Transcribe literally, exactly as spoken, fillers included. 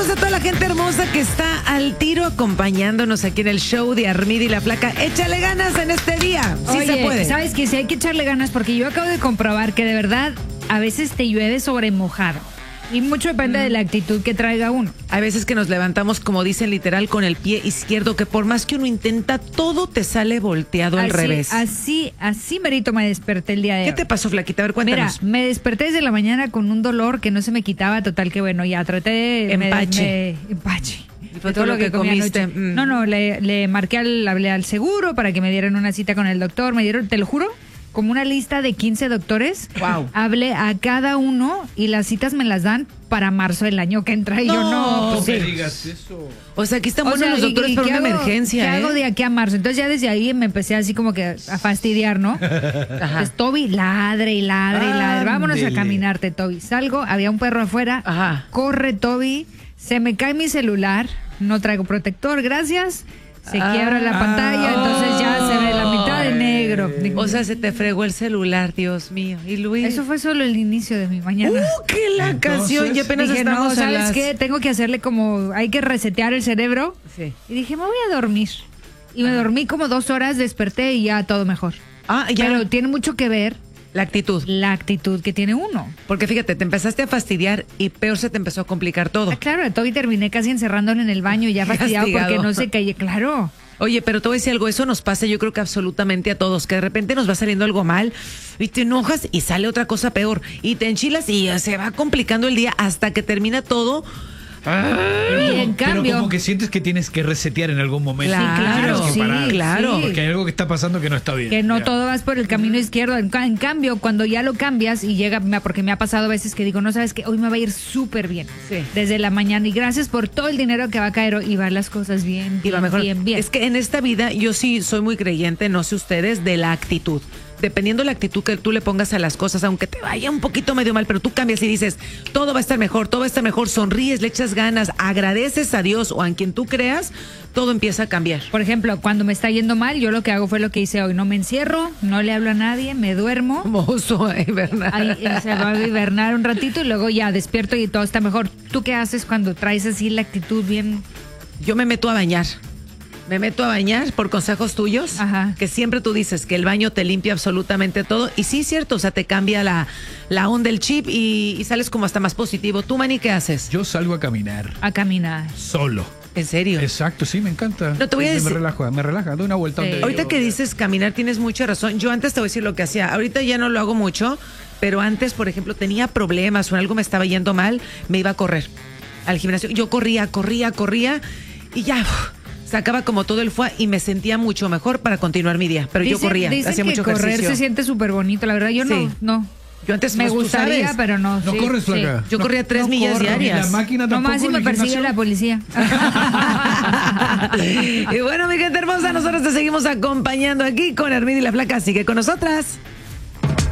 a toda la gente hermosa que está al tiro acompañándonos aquí en el show de Armida y la Flaca. Échale ganas en este día. Sí. Oye, se puede. ¿sabes qué? Sí hay que echarle ganas porque yo acabo de comprobar que de verdad a veces te llueve sobre mojado. Y mucho depende mm. de la actitud que traiga uno. Hay veces que nos levantamos, como dicen literal, con el pie izquierdo, que por más que uno intenta, todo te sale volteado así, al revés. Así, así merito me desperté el día de hoy. ¿Qué te pasó, Flaquita? A ver, cuéntanos. Mira, me desperté desde la mañana con un dolor que no se me quitaba, total que bueno, ya traté de... Empache. Me, me, empache. Y fue todo, todo lo que, que comiste. Mm. No, no, le, le marqué al, hablé al seguro para que me dieran una cita con el doctor. Me dieron, te lo juro, como una lista de quince doctores. Wow. Hablé a cada uno y las citas me las dan para marzo del año que entra. Y no, yo no, pues no me sí. digas eso. O sea, aquí están O buenos sea, los doctores y, y para una hago, emergencia. ¿Qué ¿eh? hago de aquí a marzo? Entonces ya desde ahí me empecé así como que a fastidiar, ¿no? Ajá. Pues Toby, ladre y ladre y ladre. Vámonos a caminarte, Toby. Salgo, había un perro afuera. Ajá. Corre, Toby. Se me cae mi celular. No traigo protector, gracias. Se ah, quiebra la pantalla, oh, entonces ya se ve la mitad de negro. O sea, se te fregó el celular, Dios mío. Y Luis. Eso fue solo el inicio de mi mañana. ¡Uh, qué la Entonces, canción! Y apenas dije, estamos no, ¿sabes a las... qué? Tengo que hacerle como, hay que resetear el cerebro. Sí. Y dije, me voy a dormir. Y me dormí como dos horas, desperté y ya todo mejor. Ah, ya. Pero tiene mucho que ver la actitud. La actitud que tiene uno. Porque fíjate, te empezaste a fastidiar y peor se te empezó a complicar todo. Ah, claro, Toby terminé casi encerrándolo en el baño ya fastidiado Castigado. porque no se caía, claro. Oye, pero te voy a decir algo, eso nos pasa yo creo que absolutamente a todos, que de repente nos va saliendo algo mal y te enojas y sale otra cosa peor y te enchilas y se va complicando el día hasta que termina todo. Pero, y en cambio, pero como que sientes que tienes que resetear en algún momento. Claro, que sí, parar, claro. Porque hay algo que está pasando que no está bien. Que no ya. todo vas por el camino izquierdo. En, en cambio, cuando ya lo cambias y llega, porque me ha pasado a veces que digo, no sabes que hoy me va a ir súper bien. Sí. Desde la mañana y gracias por todo el dinero que va a caer hoy y van las cosas bien, y va bien, mejor. bien, bien. Es que en esta vida yo sí soy muy creyente, no sé ustedes, de la actitud. Dependiendo de la actitud que tú le pongas a las cosas, aunque te vaya un poquito medio mal, pero tú cambias y dices, todo va a estar mejor, todo va a estar mejor, sonríes, le echas ganas, agradeces a Dios o a quien tú creas, todo empieza a cambiar. Por ejemplo, cuando me está yendo mal, yo lo que hago fue lo que hice hoy, no me encierro, no le hablo a nadie, me duermo. Mozo, a hibernar. Ahí, se va a hibernar un ratito y luego ya despierto y todo está mejor. ¿Tú qué haces cuando traes así la actitud bien? Yo me meto a bañar. Me meto a bañar por consejos tuyos, Ajá. que siempre tú dices que el baño te limpia absolutamente todo. Y sí, es cierto, o sea, te cambia la, la onda, el chip y, y sales como hasta más positivo. ¿Tú, Manny, qué haces? Yo salgo a caminar. A caminar. Solo. ¿En serio? Exacto, sí, me encanta. No te voy a decir... Me relaja, me relaja, doy una vuelta. Sí. Donde Ahorita yo, que dices caminar tienes mucha razón. Yo antes te voy a decir lo que hacía. Ahorita ya no lo hago mucho, pero antes, por ejemplo, tenía problemas o algo me estaba yendo mal, me iba a correr al gimnasio. Yo corría, corría, corría y ya... Uf, sacaba como todo el fuá y me sentía mucho mejor para continuar mi día. Pero dicen, yo corría, dicen hacía que mucho correr ejercicio. se siente súper bonito, la verdad. Yo Sí. no, no. Yo antes me pues, tú gustaría, sabes, pero no. ¿No sí, corres, sí. Flaca? Yo No, corría tres no millas corro, diarias. ¿Y la máquina tampoco? Nomás si me persigue la policía. Y bueno, mi gente hermosa, nosotros te seguimos acompañando aquí con Armida y la Flaca. Sigue con nosotras.